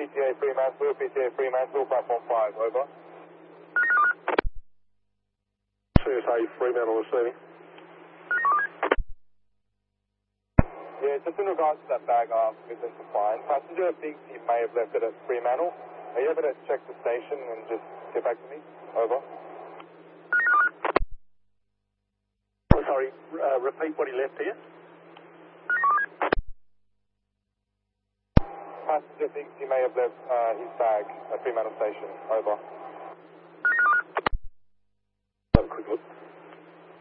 PTA Fremantle, platform 5, over. CSA Fremantle receiving. Yeah, just in regards to that bag missing to find, passenger thinks he may have left it at Fremantle. Are you able to check the station and just get back to me? Over. Sorry, repeat what he left here. Passenger thinks he may have left his bag at Fremantle station. Over.